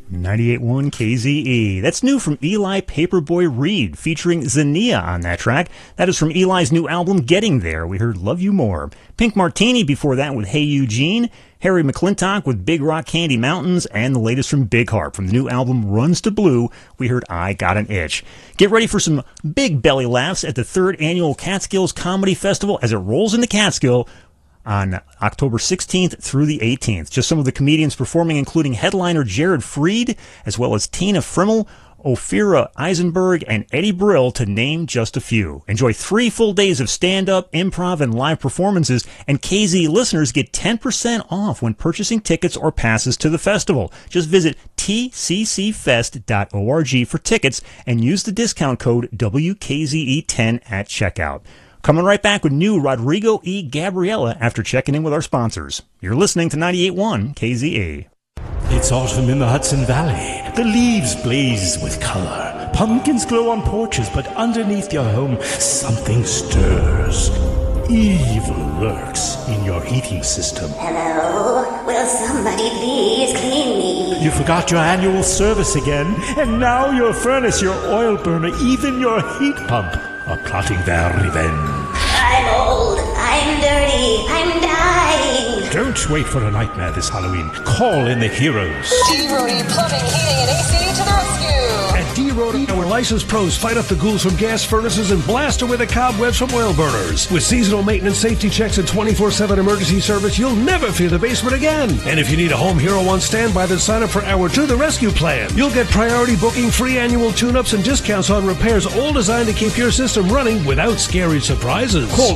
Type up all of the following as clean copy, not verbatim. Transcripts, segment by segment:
98.1 KZE. That's new from Eli Paperboy Reed, featuring Zania on that track. That is from Eli's new album, Getting There. We heard Love You More. Pink Martini before that with Hey Eugene. Harry McClintock with Big Rock Candy Mountains. And the latest from Big Harp. From the new album, Runs to Blue, we heard I Got an Itch. Get ready for some big belly laughs at the 3rd Annual Catskills Comedy Festival as it rolls into Catskill on October 16th through the 18th. Just some of the comedians performing, including headliner Jared Freed, as well as Tina Frimmel, Ophira Eisenberg, and Eddie Brill, to name just a few. Enjoy 3 full days of stand-up, improv, and live performances, and KZ listeners get 10% off when purchasing tickets or passes to the festival. Just visit tccfest.org for tickets and use the discount code WKZE10 at checkout. Coming right back with new Rodrigo E. Gabriela after checking in with our sponsors. You're listening to 98.1 KZE. It's autumn in the Hudson Valley. The leaves blaze with color. Pumpkins glow on porches, but underneath your home, something stirs. Evil lurks in your heating system. Hello? Will somebody please clean me? You forgot your annual service again, and now your furnace, your oil burner, even your heat pump are plotting their revenge. I'm old. I'm dirty. I'm dying. Don't wait for a nightmare this Halloween. Call in the heroes. D-Rody Plumbing, Heating, and AC to the rescue. At D-Rody, our licensed pros fight off the ghouls from gas furnaces and blast away the cobwebs from oil burners. With seasonal maintenance, safety checks, and 24/7 emergency service, you'll never fear the basement again. And if you need a home hero on standby, then sign up for our To the Rescue plan. You'll get priority booking, free annual tune-ups, and discounts on repairs, all designed to keep your system running without scary surprises. Call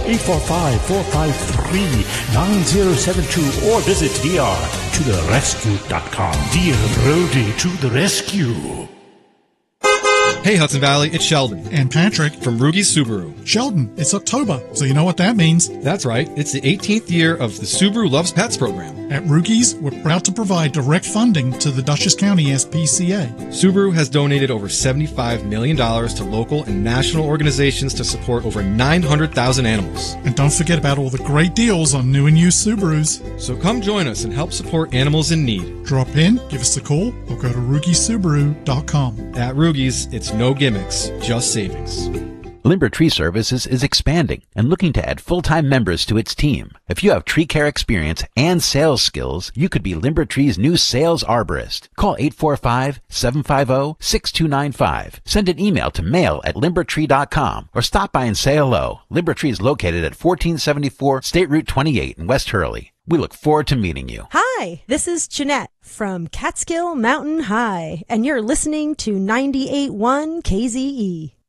845-453-9072 or visit drtotherescue.com. D-Rody to the rescue. Hey Hudson Valley, it's Sheldon. And Patrick. From Rugi's Subaru. Sheldon, it's October, so you know what that means. That's right, it's the 18th year of the Subaru Loves Pets program. At Rugi's, we're proud to provide direct funding to the Dutchess County SPCA. Subaru has donated over $75 million to local and national organizations to support over 900,000 animals. And don't forget about all the great deals on new and used Subarus. So come join us and help support animals in need. Drop in, give us a call, or go to RugiSubaru.com. At Rugi's, it's no gimmicks, just savings. Limber Tree Services is expanding and looking to add full-time members to its team. If you have tree care experience and sales skills, you could be Limber Tree's new sales arborist. Call 845-750-6295. Send an email to mail@limbertree.com or stop by and say hello. Limber Tree is located at 1474 State Route 28 in West Hurley. We look forward to meeting you. Hi, this is Jeanette from Catskill Mountain High, and you're listening to 98.1 KZE.